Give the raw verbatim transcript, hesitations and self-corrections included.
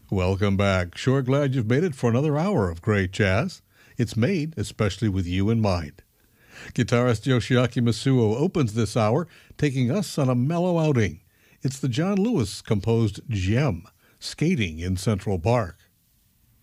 Welcome back. Sure glad you've made it for another hour of great jazz. It's made especially with you in mind. Guitarist Yoshiaki Masuo opens this hour, taking us on a mellow outing. It's the John Lewis composed gem, Skating in Central Park.